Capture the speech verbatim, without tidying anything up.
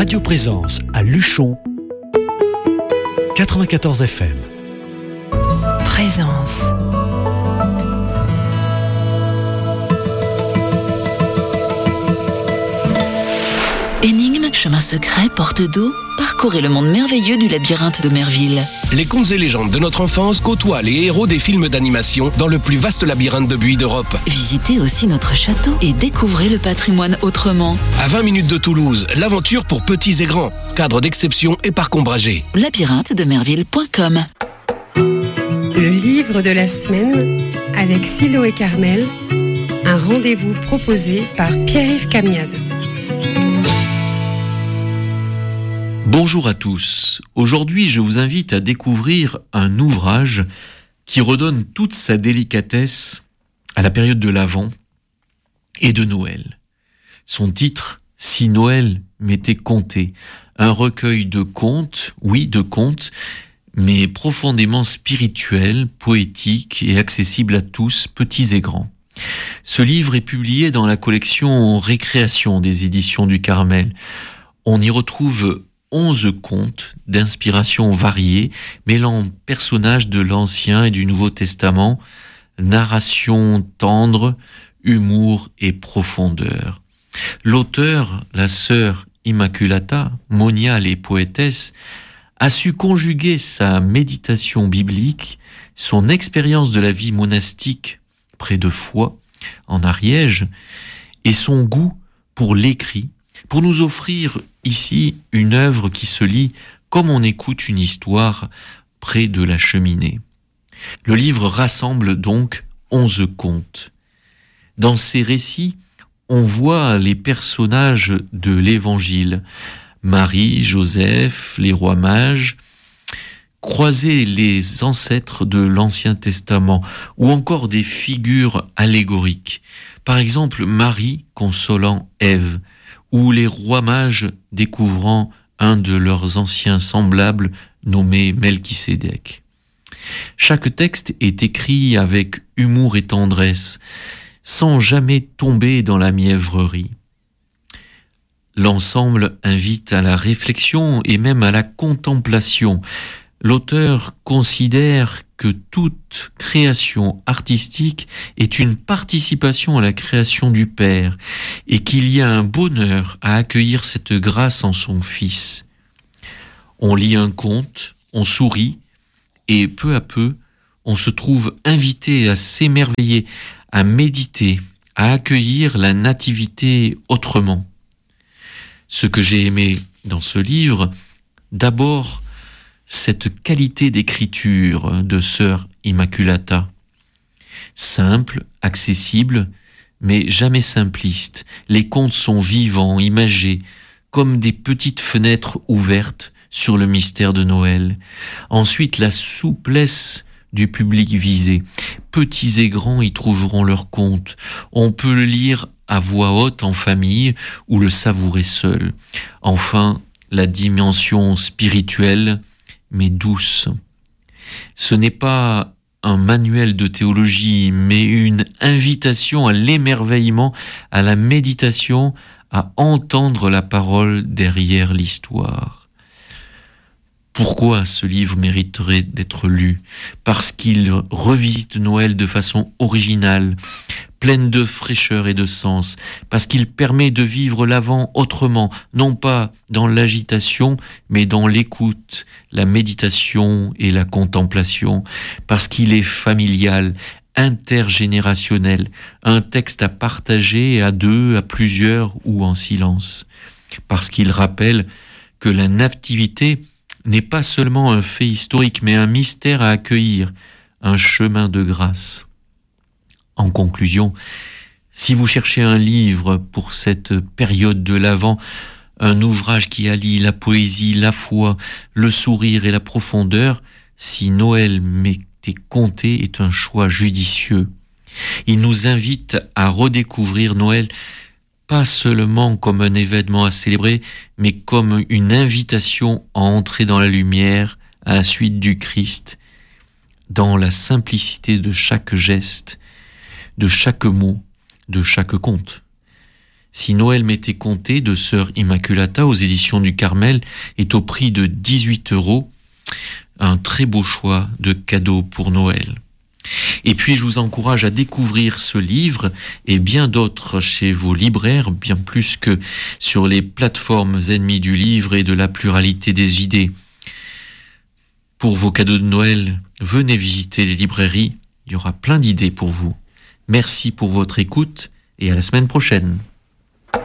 Radio Présence à Luchon, quatre-vingt-quatorze F M. Présence. Énigmes, chemins secrets, portes d'eau, parcourez le monde merveilleux du labyrinthe de Merville. Les contes et légendes de notre enfance côtoient les héros des films d'animation dans le plus vaste labyrinthe de buis d'Europe. Visitez aussi notre château et découvrez le patrimoine autrement. À vingt minutes de Toulouse, l'aventure pour petits et grands. Cadre d'exception et parc ombragé. labyrinthe de merville point com. Le livre de la semaine avec Silo et Carmel, un rendez-vous proposé par Pierre-Yves Camiade. Bonjour à tous. Aujourd'hui, je vous invite à découvrir un ouvrage qui redonne toute sa délicatesse à la période de l'Avent et de Noël. Son titre, Si Noël m'était conté, un recueil de contes, oui, de contes, mais profondément spirituel, poétique et accessible à tous, petits et grands. Ce livre est publié dans la collection Récréation des éditions du Carmel. On y retrouve onze contes d'inspiration variée, mêlant personnages de l'Ancien et du Nouveau Testament, narration tendre, humour et profondeur. L'auteur, la sœur Immaculata, moniale et poétesse, a su conjuguer sa méditation biblique, son expérience de la vie monastique près de Foix, en Ariège, et son goût pour l'écrit, pour nous offrir ici une œuvre qui se lit comme on écoute une histoire près de la cheminée. Le livre rassemble donc onze contes. Dans ces récits, on voit les personnages de l'Évangile, Marie, Joseph, les rois mages, croiser les ancêtres de l'Ancien Testament ou encore des figures allégoriques. Par exemple, Marie consolant Ève, ou les rois mages découvrant un de leurs anciens semblables nommé Melchisédek. Chaque texte est écrit avec humour et tendresse, sans jamais tomber dans la mièvrerie. L'ensemble invite à la réflexion et même à la contemplation. L'auteur considère que toute création artistique est une participation à la création du Père et qu'il y a un bonheur à accueillir cette grâce en son Fils. On lit un conte, on sourit et peu à peu, on se trouve invité à s'émerveiller, à méditer, à accueillir la nativité autrement. Ce que j'ai aimé dans ce livre, d'abord, cette qualité d'écriture de sœur Immaculata. Simple, accessible, mais jamais simpliste. Les contes sont vivants, imagés, comme des petites fenêtres ouvertes sur le mystère de Noël. Ensuite, la souplesse du public visé. Petits et grands y trouveront leur compte. On peut le lire à voix haute en famille ou le savourer seul. Enfin, la dimension spirituelle, mais douce. Ce n'est pas un manuel de théologie, mais une invitation à l'émerveillement, à la méditation, à entendre la parole derrière l'histoire. Pourquoi ce livre mériterait d'être lu ? Parce qu'il revisite Noël de façon originale, pleine de fraîcheur et de sens, parce qu'il permet de vivre l'Avent autrement, non pas dans l'agitation, mais dans l'écoute, la méditation et la contemplation, parce qu'il est familial, intergénérationnel, un texte à partager à deux, à plusieurs ou en silence, parce qu'il rappelle que la nativité n'est pas seulement un fait historique, mais un mystère à accueillir, un chemin de grâce. En conclusion, si vous cherchez un livre pour cette période de l'Avent, un ouvrage qui allie la poésie, la foi, le sourire et la profondeur, Si Noël m'était conté est un choix judicieux. Il nous invite à redécouvrir Noël pas seulement comme un événement à célébrer, mais comme une invitation à entrer dans la lumière, à la suite du Christ, dans la simplicité de chaque geste, de chaque mot, de chaque conte. Si Noël m'était compté de Sœur Immaculata aux éditions du Carmel est au prix de dix-huit euros. Un très beau choix de cadeau pour Noël. Et puis je vous encourage à découvrir ce livre et bien d'autres chez vos libraires, bien plus que sur les plateformes ennemies du livre et de la pluralité des idées. Pour vos cadeaux de Noël, venez visiter les librairies, il y aura plein d'idées pour vous. Merci pour votre écoute et à la semaine prochaine.